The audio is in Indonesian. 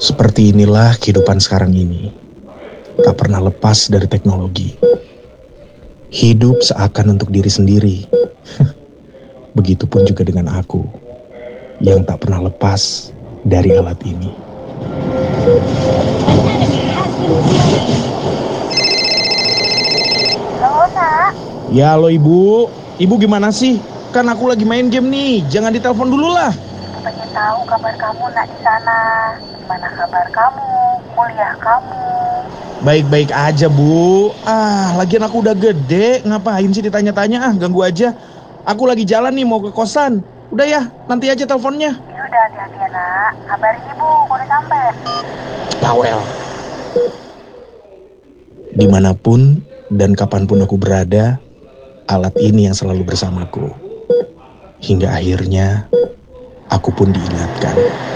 Seperti inilah kehidupan sekarang ini. Tak pernah lepas dari teknologi. Hidup seakan untuk diri sendiri. Begitupun juga dengan aku, yang tak pernah lepas dari alat ini. Halo, Nak. Ya lo ibu, ibu gimana sih? Kan aku lagi main game nih, jangan ditelepon dulu lah. Pengen tahu kabar kamu, Nak, di sana. Gimana kabar kamu? Kuliah kamu? Baik-baik aja bu. Lagian aku udah gede, ngapain sih ditanya-tanya, ganggu aja. Aku lagi jalan nih mau ke kosan. Udah ya, nanti aja teleponnya. Ya udah, hati-hati ya, Nak. Kabarin ibu, aku udah sampai. Bawel. Dimanapun dan kapanpun aku berada, alat ini yang selalu bersamaku. Hingga akhirnya, aku pun diingatkan.